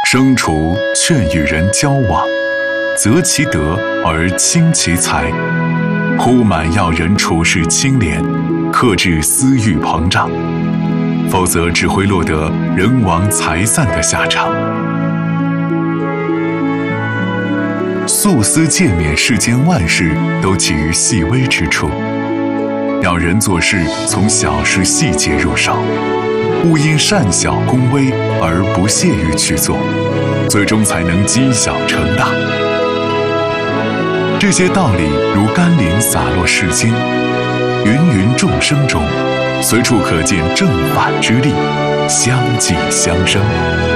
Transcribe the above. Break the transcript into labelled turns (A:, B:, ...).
A: 生处劝与人交往，择其德而轻其才，忽满要人处事清廉，克制私欲膨胀，否则只会落得人亡财散的下场。素思诫勉世间万事都起于细微之处，要人做事从小事细节入手，勿因善小功微而不屑于去做，最终才能积小成大。这些道理如甘霖洒落世间，芸芸众生中，随处可见正反之力，相济相生。